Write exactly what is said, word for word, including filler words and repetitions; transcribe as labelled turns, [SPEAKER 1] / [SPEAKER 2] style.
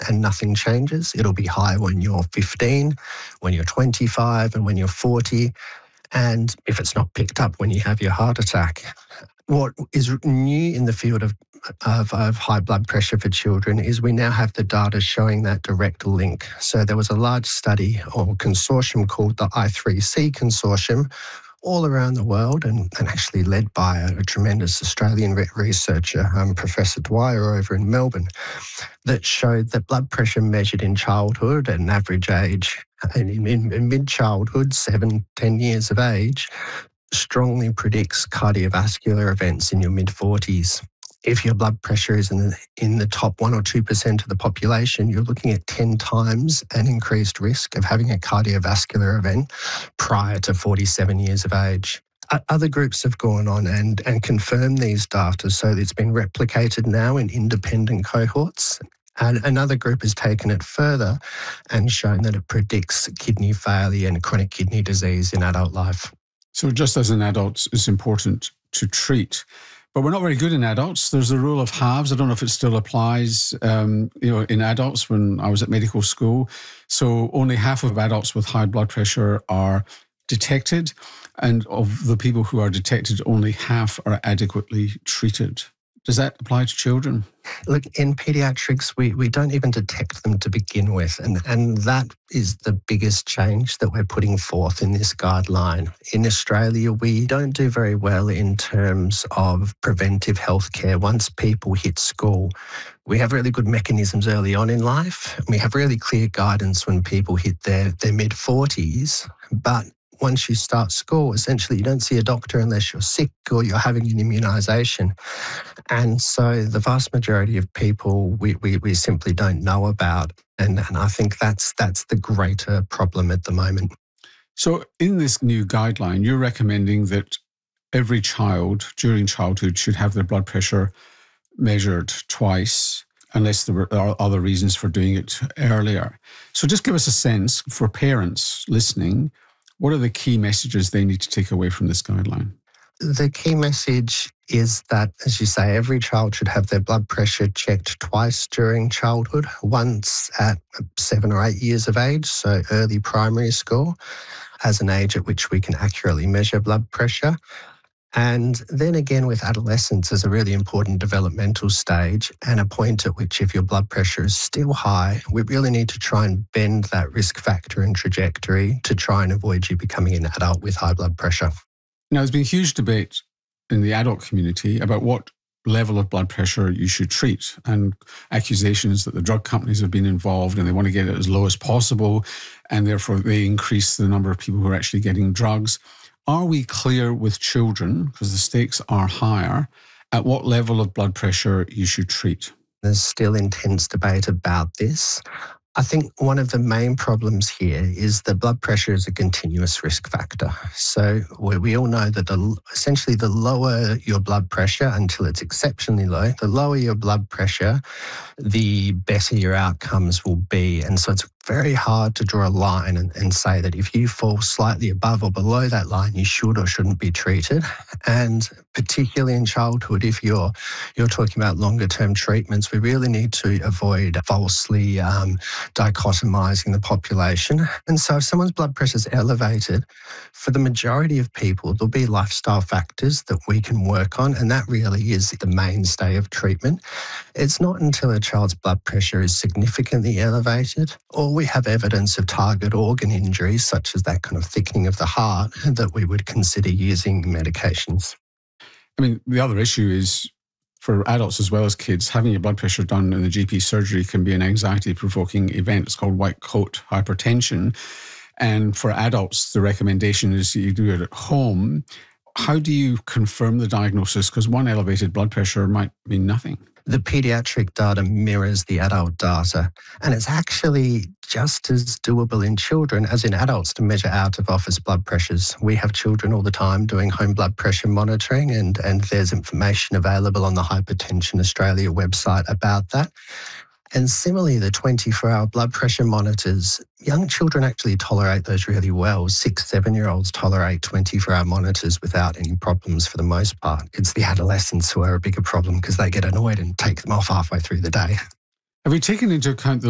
[SPEAKER 1] and nothing changes. It'll be high when you're fifteen, when you're twenty-five, and when you're forty. And if it's not picked up when you have your heart attack. What is new in the field of, of, of high blood pressure for children is we now have the data showing that direct link. So there was a large study or consortium called the I three C consortium all around the world and, and actually led by a, a tremendous Australian re- researcher, um, Professor Dwyer over in Melbourne, that showed that blood pressure measured in childhood at an average age, and in, in, in mid-childhood, seven, ten years of age, strongly predicts cardiovascular events in your mid-forties. If your blood pressure is in the, in the top one or two percent of the population, you're looking at ten times an increased risk of having a cardiovascular event prior to forty-seven years of age. Other groups have gone on and, and confirmed these data, so it's been replicated now in independent cohorts. And another group has taken it further and shown that it predicts kidney failure and chronic kidney disease in adult life.
[SPEAKER 2] So just as an adult, it's important to treat. But we're not very good in adults. There's the rule of halves. I don't know if it still applies um, you know, in adults when I was at medical school. So only half of adults with high blood pressure are detected. And of the people who are detected, only half are adequately treated. Does that apply to children?
[SPEAKER 1] Look, in paediatrics, we, we don't even detect them to begin with. And, and that is the biggest change that we're putting forth in this guideline. In Australia, we don't do very well in terms of preventive healthcare once people hit school. We have really good mechanisms early on in life. We have really clear guidance when people hit their, their mid-forties, but once you start school, essentially you don't see a doctor unless you're sick or you're having an immunisation. And so the vast majority of people we, we, we simply don't know about. And, and I think that's that's the greater problem at the moment.
[SPEAKER 2] So in this new guideline, you're recommending that every child during childhood should have their blood pressure measured twice, unless there are other reasons for doing it earlier. So just give us a sense for parents listening. What are the key messages they need to take away from this guideline?
[SPEAKER 1] The key message is that, as you say, every child should have their blood pressure checked twice during childhood, once at seven or eight years of age, so early primary school, as an age at which we can accurately measure blood pressure. And then again with adolescence as a really important developmental stage and a point at which if your blood pressure is still high, we really need to try and bend that risk factor and trajectory to try and avoid you becoming an adult with high blood pressure.
[SPEAKER 2] Now, there's been huge debate in the adult community about what level of blood pressure you should treat, and accusations that the drug companies have been involved and they want to get it as low as possible, and therefore they increase the number of people who are actually getting drugs. Are we clear with children, because the stakes are higher, at what level of blood pressure you should treat?
[SPEAKER 1] There's still intense debate about this. I think one of the main problems here is that blood pressure is a continuous risk factor. So we, we all know that the, essentially the lower your blood pressure until it's exceptionally low, the lower your blood pressure, the better your outcomes will be. And so it's very hard to draw a line and, and say that if you fall slightly above or below that line, you should or shouldn't be treated. And particularly in childhood, if you're you're talking about longer term treatments, we really need to avoid falsely um, dichotomizing the population. And so if someone's blood pressure is elevated, for the majority of people, there'll be lifestyle factors that we can work on, and that really is the mainstay of treatment. It's not until a child's blood pressure is significantly elevated, or we have evidence of target organ injuries, such as that kind of thickening of the heart, that we would consider using medications.
[SPEAKER 2] I mean, the other issue is, for adults as well as kids, having your blood pressure done in the G P surgery can be an anxiety-provoking event. It's called white coat hypertension. And for adults, the recommendation is that you do it at home. How do you confirm the diagnosis? Because one elevated blood pressure might mean nothing.
[SPEAKER 1] The paediatric data mirrors the adult data, and it's actually just as doable in children as in adults to measure out-of-office blood pressures. We have children all the time doing home blood pressure monitoring, and, and there's information available on the Hypertension Australia website about that. And similarly, the twenty-four hour blood pressure monitors, young children actually tolerate those really well. Six, seven-year-olds tolerate twenty-four hour monitors without any problems for the most part. It's the adolescents who are a bigger problem because they get annoyed and take them off halfway through the day.
[SPEAKER 2] Have we taken into account the